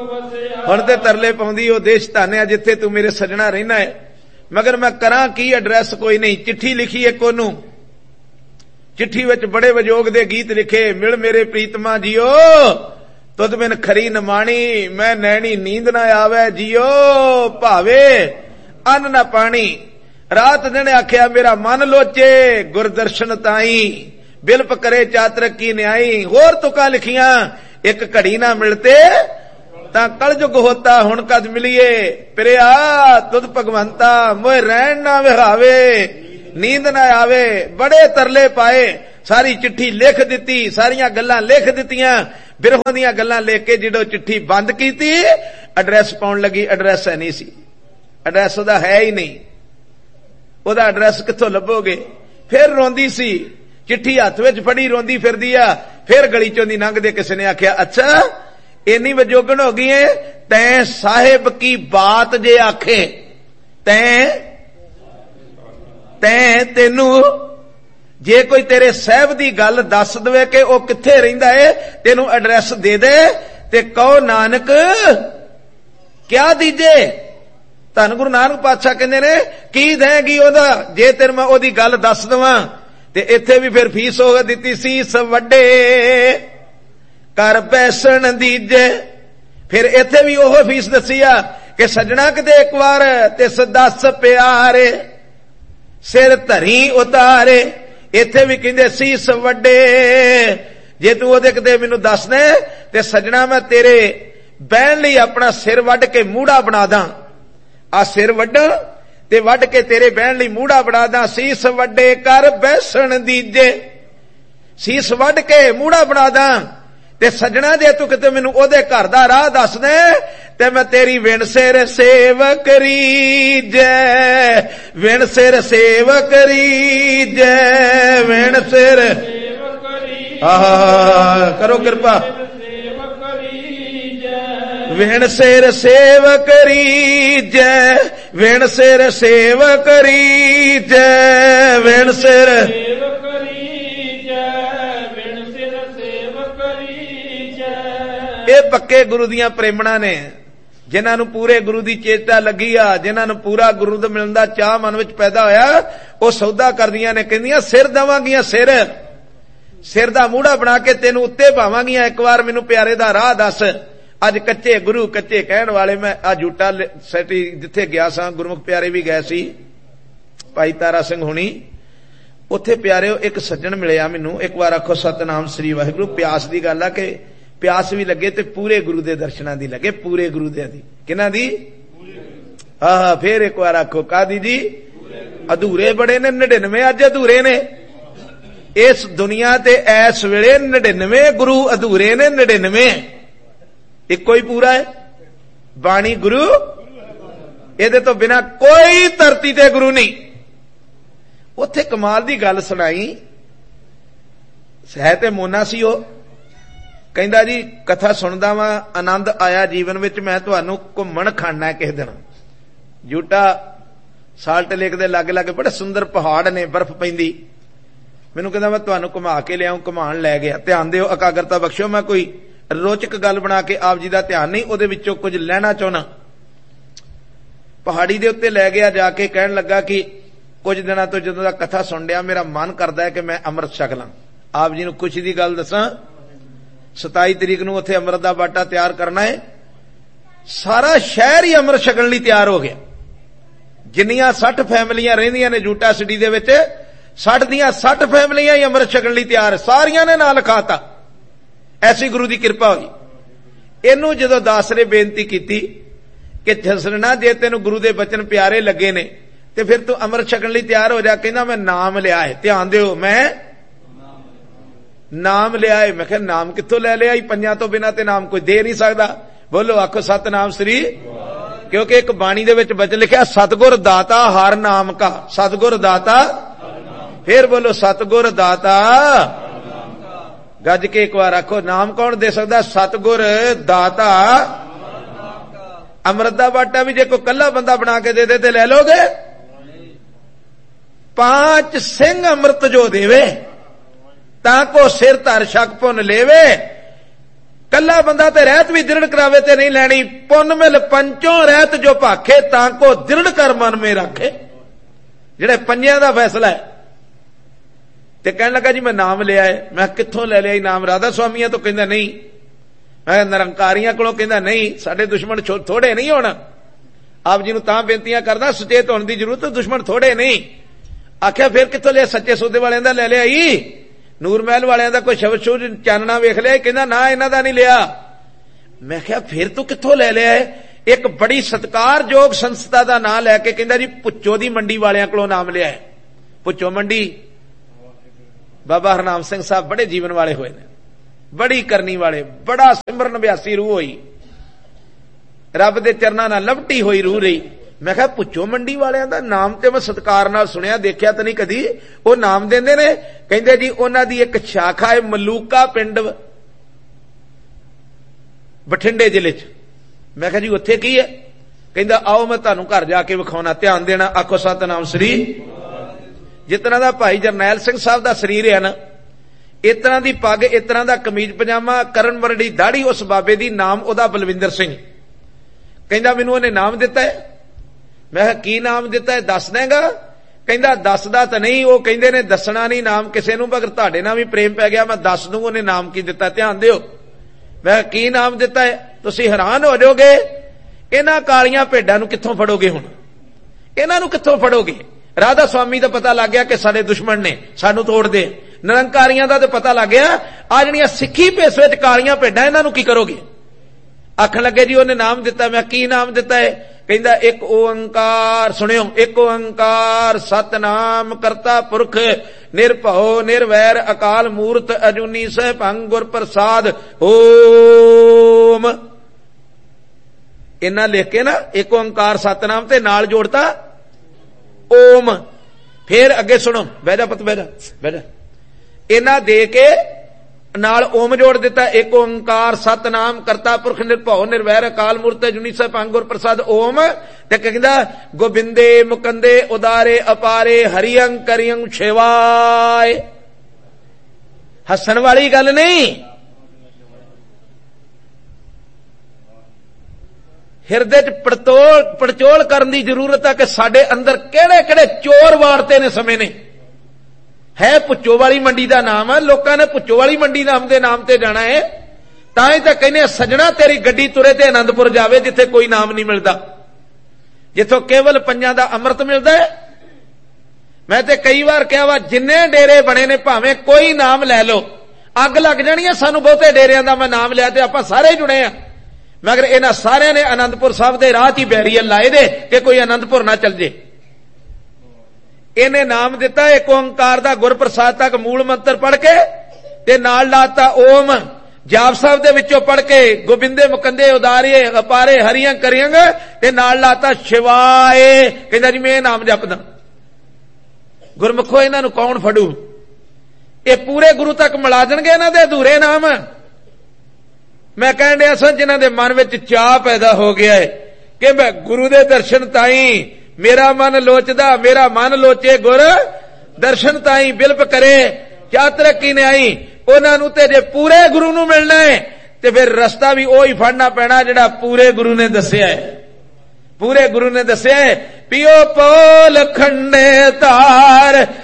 हुण ते तरले पाउंदी ओ देश धानिया जिथे तू मेरे सजना रहना है, मगर मैं करां की, एड्रैस कोई नहीं। चिट्ठी लिखी एक ओनू, चिट्ठी विच बड़े वजोग दे गीत लिखे। मिल मेरे प्रीतमा जियो तुद बिन खरी नमाणी, मैं नैनी नींद ना आवे जियो भावे अन्न ना पानी। रात दिन आख्या मेरा मन लोचे गुरदर्शन ताई, बिलप करे चातरक की न्याई। होर तुका लिखियां एक घड़ी ना मिलते तां कलयुग होता, हुण कद मिलिए प्रिया तुद भगवंता, मोए रहन ना विहावे नींद ना आवे। बड़े तरले पाए, सारी चिट्ठी लिख दिती, सारियां गल्लां लिख दित्तियां, बिरहों दीयां गल्लां लिख के जदों चिट्ठी बंद कीती, एड्रैस पाउण लगी, एड्रैस है नहीं सी, एड्रैस ओदा है ही नहीं, ओदा एड्रैस कित्थों लभोगे। फिर रोंदी सी, चिट्ठी हत्थ विच फड़ी रोंदी फिरदी आ। फिर गली चों दी लंघदे किसी ने आख्या अच्छा इन्नी वजोगन हो गई है, तैं साहिब की बात जे आखे, तैं तेनू जे कोई तेरे साहब दी गल दस दवे कि वह कित्थे रहिंदा है, तेनू एड्रैस दे दे ते कहो नानक क्या दीजे। धन गुरु नानक पातशाह कहंदे ने की देगी ओदा, जे तेरे मैं ओदी गल दस दवां ते इत्थे भी फिर फीस हो दित्ती सीस वड्डे कर बैसण दीजे। फिर इत्थे भी ओह फीस दसी आ कि सजना किते एक बार तिस दस प्यारे सिर धरी उतारे। इत्थे भी कहंदे सीस वड्डे, जे तू ओदे किते मैनू दस दे ते सजना मैं तेरे बहन लई अपना सिर वड्ड के मूड़ा बना दा। आ सिर वड्डा ते वड्ड के तेरे बहन लई मूड़ा बना दा। सीस वड्डे कर बैसण दीजे, सीस वड्ड के मूड़ा बना दा ते सजना जे तू किते मैनू ओदे घर दा राह दस दे ते मैं तेरी विण सिर सेव करीजे, विण सिर सेव करीजे, विण सिर करो कृपा, विण सिर सेव करीजे, विण सिर सेव करीजे, विण सिर ये पक्के गुरु दियां प्रेमणा ने, जिन्हां नूं पूरे गुरु दी चेता लगी आ, जिन्हां नूं पूरा गुरु दा मिलण दा चाह मन विच पैदा होया, वो सौदा करदियां ने, कहंदियां सिर देवांगियां, सिर सिर दा मूड़ा बना के तेनू उत्ते पावांगियां, एक बार मैनू प्यारे दा राह दस। अज कच्चे गुरु कच्चे कहण वाले, मैं आ जूटा सैटी जिथे गया सां, गुरमुख प्यारे भी गए सी, भाई तारा सिंह हुणी, उत्थे प्यारे एक सज्जण मिलिया मैनू। एक बार आखो सतनाम श्री वाहिगुरू। प्यास दी गल आ कि प्यास भी लगे ते पूरे गुरु दे दर्शनां दी लगे, पूरे गुरु दे दी, किन्हां दी? फिर एक बार आखो कादी जी? अधूरे बड़े ने 99 अज अधूरे ने इस दुनिया ते, इस वेले 99 गुरु अधूरे ने, 99 एक कोई पूरा है। बाणी गुरु, इहदे तो बिना कोई धरती ते गुरु नहीं। उत्थे कमाल दी गल सुनाई, है ते मोना सी ओ, कहंदा जी कथा सुनदा वां, आनंद आया जीवन विच, मैं तुहानू घुम्मण खाना है किस दिन। जूटा साल्ट लेक दे लागे लागे बड़े सुंदर पहाड़ ने, बर्फ पैंदी। मैनू कहंदा मैं तुहानू घुमा के लिआऊं, घुमाण लै गया। ध्यान दिओ, एकाग्रता बख्शो, मैं कोई रोचक गल बना के आप जी दा ध्यान नहीं, उहदे विचों कुछ लैना चाहना। पहाड़ी दे उत्ते लै गया, जाके कहण लगा कि कुछ दिनां तो जदों दा कथा सुन लिया, मेरा मन करदा है कि मैं अमृत छक लां। आप जी नूं खुशी दी गल दसां, 27 तरीक नूं उत्थे अमृत दा बाटा तैयार करना है। सारा शहर ही अमृत छकण लई तैयार हो गया। जिन्नियां 60 फैमिलियां रहिंदियां ने जूटा सिटी दे विच, 60 दियां 60 फैमिलियां ही अमृत छकण लई तैयार, सारियां ने नाम लिखाता। ऐसी गुरु दी किरपा होई। इनू जदों दास ने बेनती कीती कि जसरना जे तेनू गुरु दे बचन प्यारे लगे ने ते फिर तू अमृत छकण लई तैयार हो जा। कहंदा मैं नाम लिया है। ध्यान दिओ, मैं नाम लिया है। मैं कहा नाम कित्थों ले लिया? पंजां तो बिना ते नाम कोई दे नहीं सकदा। बोलो आखो सतनाम श्री। क्योंकि एक बाणी दे विच वचन लिखिया सतगुर दाता हर नाम का, सतगुर दाता। फिर बोलो सतगुर दाता। गज के एक बार आखो, नाम कौन दे सकदा? सतगुर दाता। अमृत दा बाटा भी जे कोई कल्ला बंदा बना के दे दे ते ले लोगे? 5 सिंह अमृत जो देवे ताको सिर धर शक पुन लेवे, कल्ला बंदा ते रहत भी दृढ़ करावे ते नहीं लैनी, पुन मिल पंचों रहत जो भाखे ताको दृढ़ कर मन में रखे। जिहड़े पंजियां दा फैसला है। ते कहने लगा जी मैं नाम लिया है। मैं कित्थों ले लिया नाम? राधा स्वामिया तो कहंदा नहीं, मैं निरंकारियां कोलों कहंदा नहीं, साडे दुश्मन थोड़े नहीं होना। आप जी नूं तां बेनतियां करदा सुचेत होने की जरूरत, दुश्मन थोड़े नहीं। आख्या फिर कित्थों लिया? सच्चे सौदे वालियां दा ले लिया ही, नूर महल वालियां दा कोई शब्द शूज चानना वेख लिया? कहंदा ना इन्हां दा नहीं लिया। मैं कहा फिर तू कित्थों ले लिया है? एक बड़ी सत्कारयोग संस्था दा नाम लैके कहंदा जी भुच्चो दी मंडी वालियां कोलों नाम लिया है। भुच्चो मंडी बाबा हरनाम सिंह साहब बड़े जीवन वाले हुए ने, बड़ी करनी वाले, बड़ा सिमरन अभ्यासी रूह होई, रब दे चरनां नाल लवटी होई रूह रही। मैं कहा भुच्चो मंडी वालियां दा नाम ते मैं सत्कार नाल सुनिया, देखिया तो नहीं कदी। वो नाम देंदे ने, कहंदे जी उन्हां दी एक शाखा है मलूका पिंड बठिंडे जिले च। मैं कहा जी उत्थे की है? कहंदा आओ मैं तुहानूं घर जाके विखाउणा, ध्यान देना, आखो सतनाम श्री। जितना दा भाई जरनैल सिंह साहब दा शरीर है ना, इतना दी पग, इतना दा कमीज पजामा, करन वरडी दाढ़ी उस बाबे दी, नाम ओदा बलविंदर सिंह। कहंदा मैनूं उहने नाम दिता है। मैं कहा की नाम दिता है, दस देगा? कहंदा दसदा तां नहीं, वो कहंदे ने दसना नहीं नाम किसे नूं, मगर तुहाडे नाल भी प्रेम पै गया, मैं दस दूं उहने नाम की दिता, ध्यान दिओ। मैं कहा की नाम दिता है? तुसीं हैरान हो जाओगे, इन्हां कालियां भेडां नूं कित्थों फड़ोगे? हुण इन्हां नूं कित्थों फड़ोगे? राधा स्वामी दा पता लग गया कि साडे दुश्मन ने, सानू तोड़ दे। निरंकारियां दा तो पता लग गया, आ जिहड़ियां सिੱਖੀ भेस विच कालियां भेडां, इन्हां नूं की करोगे? आखण लगे जी उहने नाम दिता। मैं की नाम दिता है? कहंदा एक ओंकार, सुनियो, एक ओंकार सतनाम करता पुरख निरभਉ निरवैर अकाल मूर्त अजूनी सहभंग गुर प्रसाद ओम। इन्ना लिख के ना एक ओंकार सतनाम ते नाल जोड़ता ओम। फिर अगे सुनो, बह जा पुत, बह जा, बह जा। इन्ना दे के नाल ओम जोड़ दिता, एक ओंकार सतनाम करता पुरख निरभਉ निरवैर अकाल मूर्त जुनी सहभंग गुर प्रसाद ओम। ते कहंदा गोबिंदे मुकंदे उदारे अपारे हरियं करियं शिवाय। हसन वाली गल नहीं, हिरदे च पड़चोल करने की जरूरत है कि साडे अंदर केड़े केड़े चोर वारते ने समय ने। है भुच्चो वाली मंडी का नाम है, लोगों ने भुच्चो वाली मंडी नाम के नाम से जाना है। तां तां कहने सजना तेरी गड्डी तुरे ते आनंदपुर जावे, जिथे कोई नाम नहीं मिलता, जिथों केवल पंजां दा अमृत मिलता है। मैं ते कई बार कहा वा, जिन्ने डेरे बने ने भावें कोई नाम लै लो, अग लग जानी है। सानू बहुते डेरियां दा मैं नाम लिया ते आपां सारे जुड़े हैं, मगर इन्हां सारियां ने आनंदपुर साहब दे राह च बैरीअर लाए दे कि कोई आनंदपुर ना चल जे। इन्हें नाम दिता एक ओंकार दा गुर प्रसाद तक मूल मंत्र पढ़ के ते नाल लाता ओम। जाप साहब दे विचों पढ़ के गोबिंदे मुकंदे उदारे अपारे हरियं करियं ते नाल लाता शिवाय। कहंदा जी मैं नाम जपदा। गुरमुखो इन्हां नूं कौन फड़ू? ये पूरे गुरु तक मिला देणगे इन्हां दे अधूरे नाम। मैं कहण दिया सा जिन्हां दे मन विच चाह पैदा हो गया है कि मैं गुरु दे दर्शन ताई मेरा मन लोचदा, मेरा मन लोचे गुर दर्शन ताई बिलप करे क्या तरक्की ने आई। उन्हां नूं ते जे पूरे गुरु नूं मिलना है ते फिर रस्ता भी ओही फड़ना पैना जिहड़ा पूरे गुरु ने दस्सिया है। पूरे गुरु ने दस्सिया है पियो पोल खंडे तार